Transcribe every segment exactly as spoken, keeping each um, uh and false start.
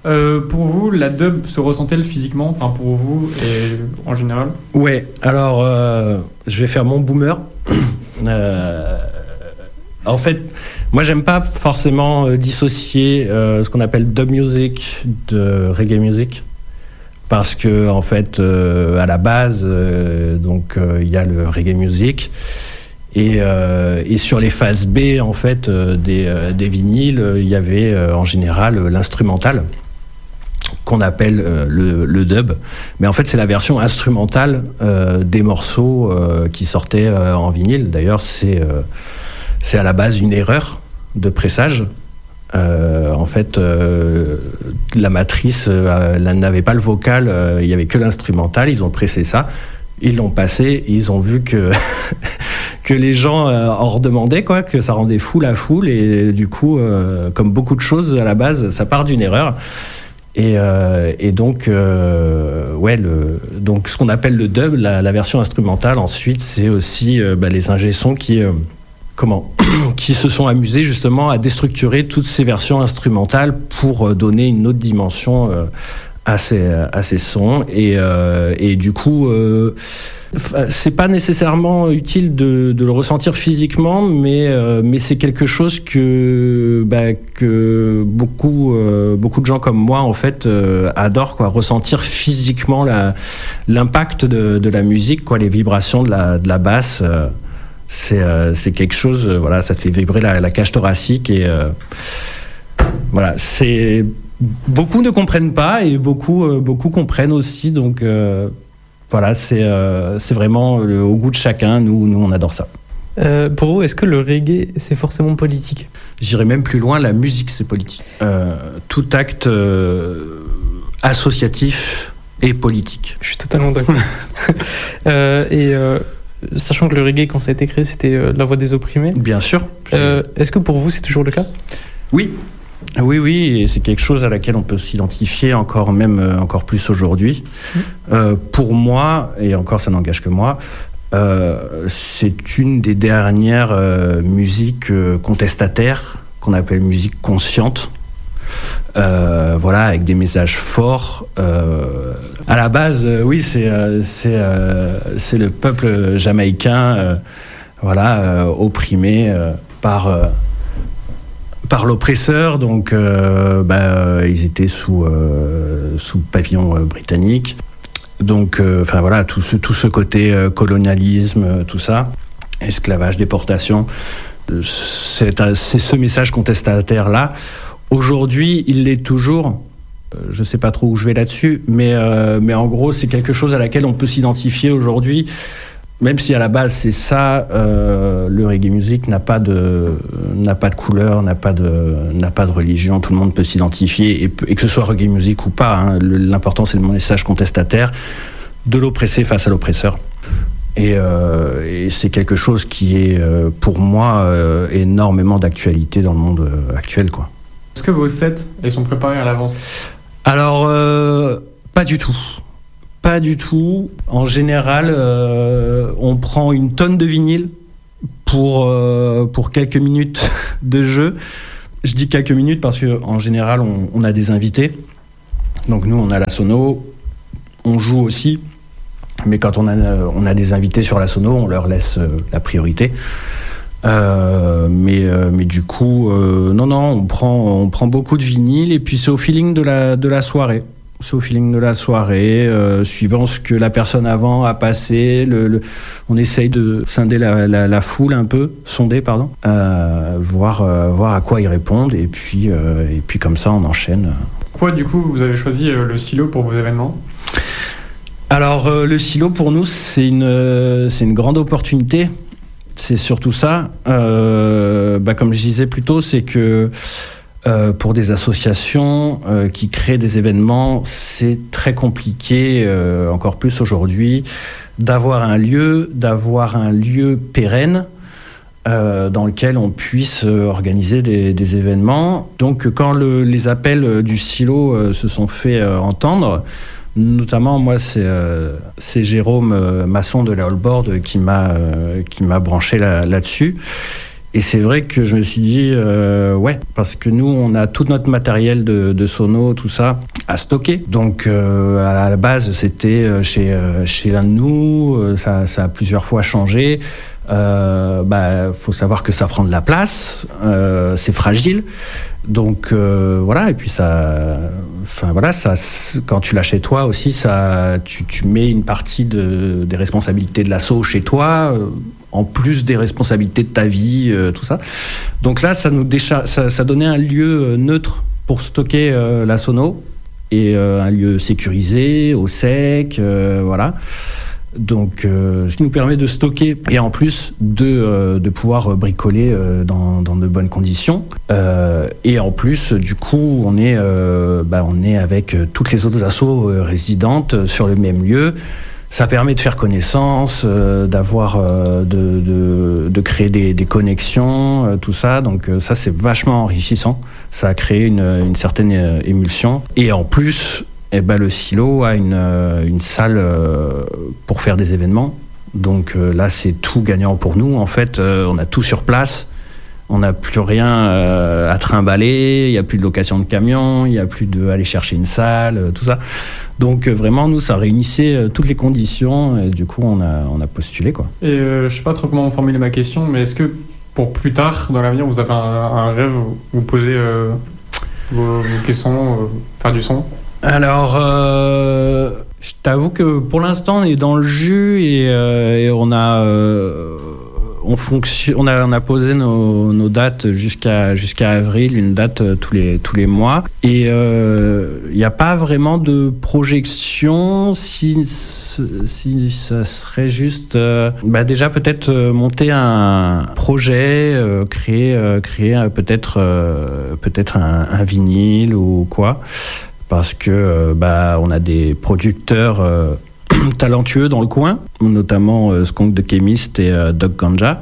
Euh, pour vous, la dub se ressent-elle physiquement, enfin pour vous et en général? Ouais, alors euh, je vais faire mon boomer. euh, en fait, moi j'aime pas forcément euh, dissocier euh, ce qu'on appelle dub music de reggae music, parce que en fait, euh, à la base, euh, donc il euh, y a le reggae music. Et, euh, et sur les phases B, en fait, euh, des, euh, des vinyles, il y avait euh, en général euh, l'instrumental, qu'on appelle euh, le, le dub. Mais en fait, c'est la version instrumentale euh, des morceaux euh, qui sortaient euh, en vinyle. D'ailleurs, c'est, euh, c'est à la base une erreur de pressage. Euh, en fait, euh, la matrice euh, n'avait pas le vocal, euh, il n'y avait que l'instrumental. Ils ont pressé ça, ils l'ont passé, et ils ont vu que, que les gens euh, en redemandaient, quoi, que ça rendait fou la foule. Et du coup, euh, comme beaucoup de choses à la base, ça part d'une erreur. Et, euh, et donc, euh, ouais, le, donc ce qu'on appelle le dub, la, la version instrumentale, ensuite, c'est aussi euh, bah, les ingé-sons qui, euh, comment, qui se sont amusés justement à déstructurer toutes ces versions instrumentales pour euh, donner une autre dimension euh, à, ces, à ces sons. Et, euh, et du coup, euh, c'est pas nécessairement utile de, de le ressentir physiquement, mais, euh, mais c'est quelque chose que, bah, que beaucoup, euh, beaucoup de gens comme moi, en fait, euh, adorent, quoi, ressentir physiquement la, l'impact de, de la musique, quoi, les vibrations de la, de la basse. Euh, c'est, euh, c'est quelque chose, euh, voilà, ça te fait vibrer la, la cage thoracique. Et euh, voilà, c'est... Beaucoup ne comprennent pas et beaucoup, euh, beaucoup comprennent aussi, donc... Euh, Voilà, c'est, euh, c'est vraiment le, au goût de chacun. Nous, nous, on adore ça. Euh, pour vous, est-ce que le reggae, c'est forcément politique ? J'irais même plus loin, la musique, c'est politique. Euh, tout acte euh, associatif est politique. Je suis totalement d'accord. euh, et euh, sachant que le reggae, quand ça a été créé, c'était euh, la voix des opprimés. Bien sûr. Euh, est-ce que pour vous, c'est toujours le cas ? Oui. Oui, oui, et c'est quelque chose à laquelle on peut s'identifier encore, même euh, encore plus aujourd'hui. Mmh. Euh, pour moi, et encore ça n'engage que moi, euh, c'est une des dernières euh, musiques euh, contestataires, qu'on appelle musique consciente. Euh, voilà, avec des messages forts. Euh, à la base, euh, oui, c'est, euh, c'est, euh, c'est le peuple jamaïcain, euh, voilà, euh, opprimé euh, par... Euh, par l'oppresseur, donc euh, bah, euh, ils étaient sous, euh, sous pavillon euh, britannique. Donc, enfin euh, voilà, tout ce, tout ce côté euh, colonialisme, euh, tout ça, esclavage, déportation, euh, c'est, c'est ce message contestataire-là. Aujourd'hui, il l'est toujours. Euh, je ne sais pas trop où je vais là-dessus, mais, euh, mais en gros, c'est quelque chose à laquelle on peut s'identifier aujourd'hui. Même si à la base c'est ça, euh, le reggae music n'a pas de n'a pas de couleur, n'a pas de n'a pas de religion. Tout le monde peut s'identifier et, et que ce soit reggae music ou pas. Hein, l'important c'est le message contestataire de l'oppressé face à l'oppresseur. Et, euh, et c'est quelque chose qui est euh, pour moi euh, énormément d'actualité dans le monde euh, actuel, quoi. Est-ce que vos sets ils sont préparés à l'avance ? Alors euh, pas du tout. Pas du tout. En général, euh, on prend une tonne de vinyle pour, euh, pour quelques minutes de jeu. Je dis quelques minutes parce qu'en général, on, on a des invités. Donc nous, on a la sono, on joue aussi. Mais quand on a, on a des invités sur la sono, on leur laisse euh, la priorité. Euh, mais, euh, mais du coup, euh, non, non, on prend, on prend beaucoup de vinyle et puis c'est au feeling de la, de la soirée. C'est au feeling de la soirée, euh, suivant ce que la personne avant a passé. Le, le, on essaye de scinder la, la, la foule un peu, sonder, pardon, euh, voir, euh, voir à quoi ils répondent, et puis, euh, et puis comme ça, on enchaîne. Pourquoi, du coup, vous avez choisi euh, le silo pour vos événements ? Alors, euh, le silo, pour nous, c'est une, euh, c'est une grande opportunité. C'est surtout ça. Euh, bah, comme je disais plus tôt, c'est que Euh, pour des associations euh, qui créent des événements, c'est très compliqué, euh, encore plus aujourd'hui, d'avoir un lieu, d'avoir un lieu pérenne euh, dans lequel on puisse euh, organiser des, des événements. Donc, quand le, les appels du silo euh, se sont fait euh, entendre, notamment moi, c'est, euh, c'est Jérôme euh, Masson de la Allboard qui m'a, euh, qui m'a branché là, là-dessus. Et c'est vrai que je me suis dit, euh, ouais, parce que nous, on a tout notre matériel de, de sono, tout ça, à stocker. Donc, euh, à la base, c'était chez, chez l'un de nous, ça, ça a plusieurs fois changé. Euh, bah, faut savoir que ça prend de la place, euh, c'est fragile. Donc euh, voilà, et puis ça, enfin voilà, ça, quand tu l'as chez toi aussi, ça, tu, tu mets une partie de, des responsabilités de l'assaut chez toi. Euh, en plus des responsabilités de ta vie, euh, tout ça. Donc là, ça nous décha- ça, ça donnait un lieu neutre pour stocker euh, la sono et euh, un lieu sécurisé, au sec, euh, voilà. Donc, euh, ce qui nous permet de stocker et en plus de, euh, de pouvoir bricoler euh, dans, dans de bonnes conditions. Euh, et en plus, du coup, on est, euh, bah, on est avec toutes les autres assos euh, résidentes sur le même lieu. Ça permet de faire connaissance, euh, d'avoir, euh, de, de, de créer des, des connexions, euh, tout ça. Donc euh, ça, c'est vachement enrichissant. Ça a créé une, une certaine euh, émulsion. Et en plus, eh ben, le silo a une, euh, une salle euh, pour faire des événements. Donc euh, là, c'est tout gagnant pour nous. En fait, euh, on a tout sur place. On n'a plus rien euh, à trimballer, il n'y a plus de location de camion, il n'y a plus de aller chercher une salle, euh, tout ça. Donc euh, vraiment, nous, ça réunissait euh, toutes les conditions et du coup, on a, on a postulé, quoi. Et euh, je ne sais pas trop comment formuler ma question, mais est-ce que pour plus tard, dans l'avenir, vous avez un, un rêve où vous posez euh, vos, vos questions, euh, faire du son ? Alors, euh, je t'avoue que pour l'instant, on est dans le jus et, euh, et on a... Euh, On, fonction, on, a, on a posé nos, nos dates jusqu'à, jusqu'à avril, une date euh, tous, les, tous les mois. Et il euh, n'y a pas vraiment de projection si, si ça serait juste... Euh, bah déjà peut-être euh, monter un projet, euh, créer, euh, créer euh, peut-être, euh, peut-être un, un vinyle ou quoi. Parce que euh, bah, on a des producteurs... Euh, talentueux dans le coin, notamment euh, Skunk the Chemist et euh, Doc Ganja.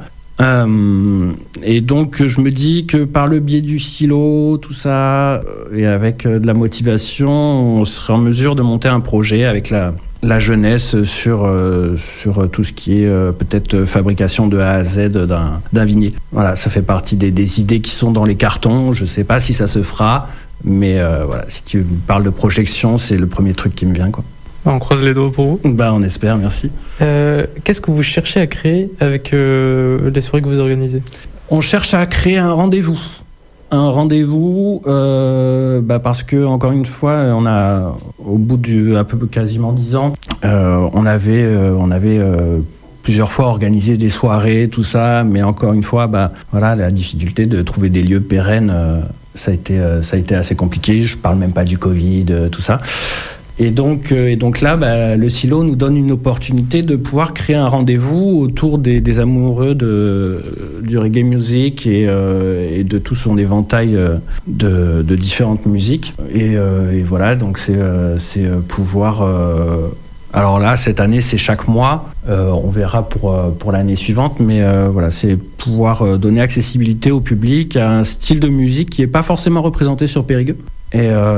Euh, et donc je me dis que par le biais du silo, tout ça, euh, et avec euh, de la motivation, on serait en mesure de monter un projet avec la, la jeunesse sur, euh, sur tout ce qui est euh, peut-être fabrication de A à Z d'un, d'un vinyle. Voilà, ça fait partie des, des idées qui sont dans les cartons. Je sais pas si ça se fera, mais euh, voilà, si tu parles de projection, c'est le premier truc qui me vient, quoi. On croise les doigts pour vous. Bah, on espère, merci. Euh, qu'est-ce que vous cherchez à créer avec euh, les soirées que vous organisez ? On cherche à créer un rendez-vous. Un rendez-vous, euh, bah parce que, encore une fois, on a, au bout de à peu quasiment dix ans, euh, on avait, euh, on avait euh, plusieurs fois organisé des soirées, tout ça, mais encore une fois, bah, voilà, la difficulté de trouver des lieux pérennes, euh, ça a été, euh, ça a été assez compliqué. Je parle même pas du Covid, euh, tout ça. Et donc, euh, et donc là, bah, le silo nous donne une opportunité de pouvoir créer un rendez-vous autour des, des amoureux de, du reggae music et, euh, et de tout son éventail de, de différentes musiques. Et, euh, et voilà, donc c'est, euh, c'est pouvoir... Euh, alors là, cette année, c'est chaque mois. Euh, on verra pour, pour l'année suivante. Mais euh, voilà, c'est pouvoir donner accessibilité au public à un style de musique qui n'est pas forcément représenté sur Périgueux. Et,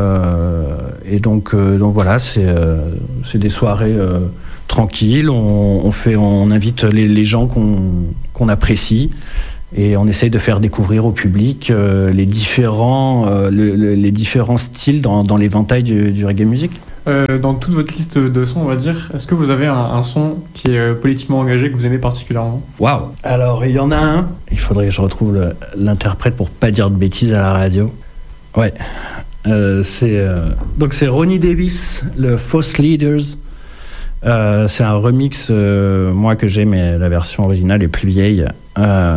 euh, et donc, euh, donc voilà, c'est, euh, c'est des soirées euh, tranquilles. On, on, fait, on invite les, les gens qu'on, qu'on apprécie et on essaye de faire découvrir au public euh, les, différents, euh, le, le, les différents styles dans, dans l'éventail du, du reggae music. Euh, dans toute votre liste de sons, on va dire, est-ce que vous avez un, un son qui est euh, politiquement engagé que vous aimez particulièrement ? Waouh ! Alors, il y en a un. Il faudrait que je retrouve le, l'interprète pour pas dire de bêtises à la radio. Ouais. Euh, c'est, euh, donc c'est Ronnie Davis, le False Leaders. Euh, c'est un remix, euh, moi que j'ai, mais la version originale est plus vieille. Euh,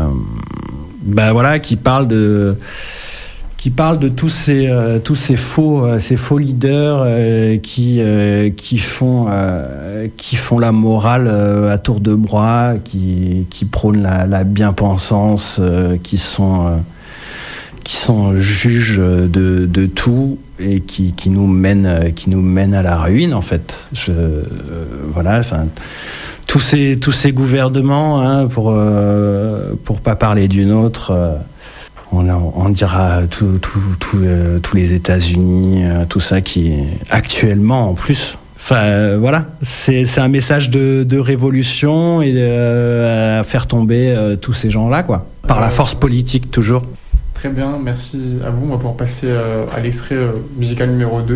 bah voilà, qui parle de, qui parle de tous ces, euh, tous ces faux, euh, ces faux leaders euh, qui, euh, qui font, euh, qui font la morale euh, à tour de bras, qui, qui prônent la, la bien-pensance, euh, qui sont euh, qui sont juges de, de tout et qui, qui, nous mènent, qui nous mènent à la ruine, en fait. Je, euh, voilà, enfin, tous, ces, tous ces gouvernements, hein, pour ne euh, pour pas parler d'une autre, euh, on, on dira tous tout, tout, euh, tous les États-Unis, euh, tout ça qui est actuellement en plus. Enfin, euh, voilà, c'est, c'est un message de, de révolution et euh, à faire tomber euh, tous ces gens-là, quoi. Par Euh, la force politique, toujours. Très bien, merci à vous. On va pouvoir passer euh, à l'extrait euh, musical numéro deux.